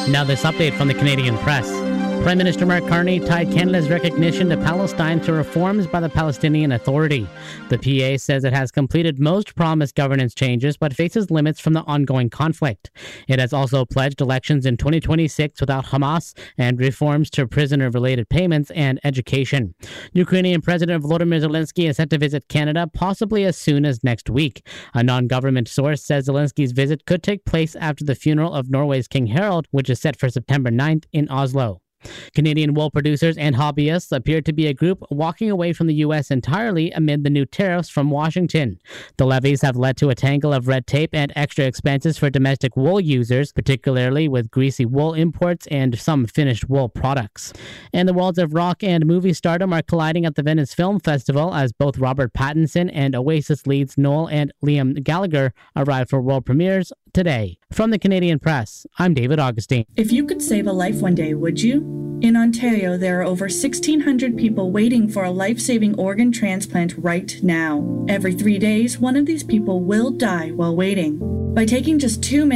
Now this update from the Canadian Press. Prime Minister Mark Carney tied Canada's recognition to Palestine to reforms by the Palestinian Authority. The PA says it has completed most promised governance changes but faces limits from the ongoing conflict. It has also pledged elections in 2026 without Hamas and reforms to prisoner-related payments and education. Ukrainian President Volodymyr Zelensky is set to visit Canada possibly as soon as next week. A non-government source says Zelensky's visit could take place after the funeral of Norway's King Harald, which is set for September 9th in Oslo. Canadian wool producers and hobbyists appear to be a group walking away from the U.S. entirely amid the new tariffs from Washington. The levies have led to a tangle of red tape and extra expenses for domestic wool users, particularly with greasy wool imports and some finished wool products. And the worlds of rock and movie stardom are colliding at the Venice Film Festival as both Robert Pattinson and Oasis leads Noel and Liam Gallagher arrive for world premieres today. From the Canadian Press, I'm David Augustine. If you could save a life one day, would you? In Ontario, there are over 1,600 people waiting for a life-saving organ transplant right now. Every 3 days, one of these people will die while waiting. By taking just 2 minutes